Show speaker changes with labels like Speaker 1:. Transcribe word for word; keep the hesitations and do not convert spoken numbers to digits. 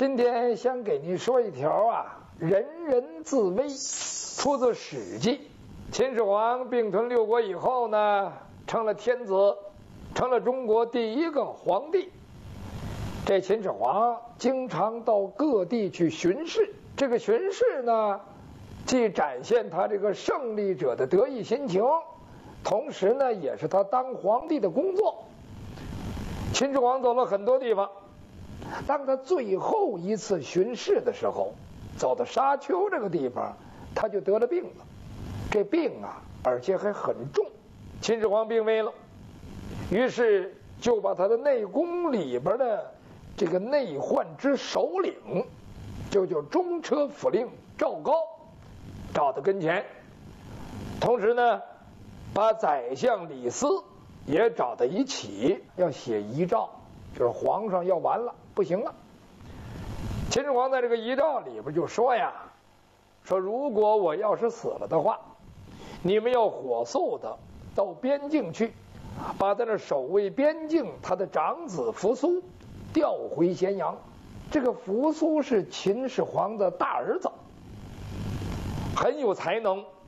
Speaker 1: 今天想给您说一条啊，人人自危，出自《史记》。秦始皇并吞六国以后呢，成了天子，成了中国第一个皇帝。这秦始皇经常到各地去巡视，这个巡视呢，既展现他这个胜利者的得意心情，同时呢，也是他当皇帝的工作。秦始皇走了很多地方，当他最后一次巡视的时候，走到沙丘这个地方，他就得了病了。这病啊，而且还很重。秦始皇病危了，于是就把他的内宫里边的这个内患之首领，就叫中车府令赵高，找到跟前。同时呢，把宰相李斯也找到一起，要写遗诏，就是皇上要完了，不行了。秦始皇在这个遗诏里边就说呀，说如果我要是死了的话，你们要火速的到边境去，把在那守卫边境他的长子扶苏调回咸阳。这个扶苏是秦始皇的大儿子，很有才能，